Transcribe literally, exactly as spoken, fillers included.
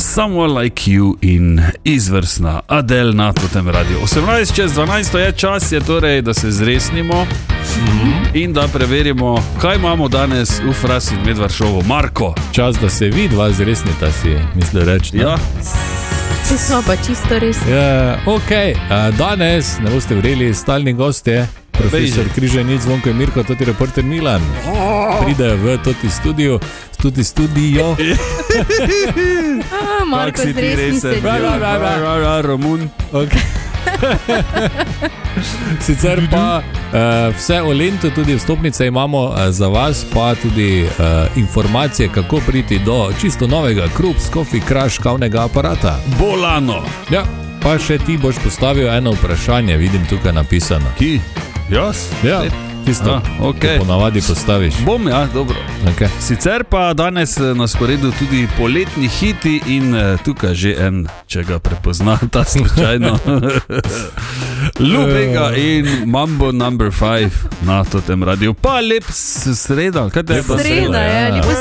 Someone Like You in izvrstna Adele na tem radiju. osemnajst čez dvanajst je čas, je torej, da se zresnimo mm-hmm. in da preverimo, kaj imamo danes v Fras in Medvard šovu. Marko. Čas, da se vi dva zresnita, si misli reči. Ja. To so pa čisto res. Ja, ok, danes ne boste vreli stalni gostje, profesor Križanic, Zvonko in Mirko, toti reporter Milan. Pridejo v toti studio, tudi studio. A, Marko, zresni se. Romun. Ok. Sicer pa uh, vse o Lentu, tudi vstopnice imamo uh, za vas, pa tudi uh, informacije, kako priti do čisto novega Krups Coffee Crush kavnega aparata. Bolano. Ja, pa še ti boš postavil eno vprašanje, vidim tukaj napisano. Ki? Jaz? Ja, tisto, ah, okay. Ko ponavadi postaviš. Bom, ja, dobro. Okay. Sicer pa danes na sporedu tudi poletni hiti in tukaj že en, če ga prepozna ta slučajno. Lubega in Mambo number five na tem radiju. Pa lep sreda. Kaj te je pa sreda? Sreda, ja, lepo